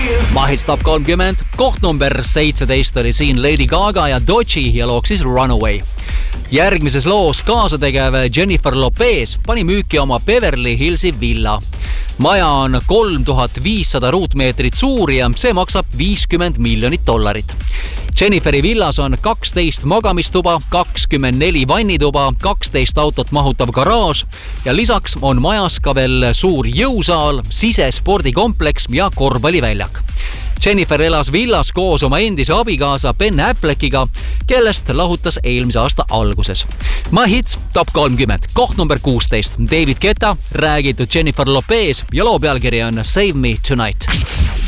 Mahits Top 30, koht number 17 oli siin Lady Gaga ja Doechii ja looks siis Runaway. Järgmises loos kaasategev Jennifer Lopez pani müüki oma Beverly Hillsi villa. Maja on 3500 ruutmeetrit suur ja see maksab $50 miljonit. Jenniferi villas on 12 magamistuba, 24 vannituba, 12 autot mahutav garaaž ja lisaks on majas ka veel suur jõusaal, sisespordikompleks ja korvpalliväljak. Jennifer elas villas koos oma endise abikaasa Ben Affleckiga, kellest lahutas eelmise aasta alguses. Mahits Top 30, koht number 16, David Guetta, räägitud Jennifer Lopez ja loo pealkiri on Save Me Tonight.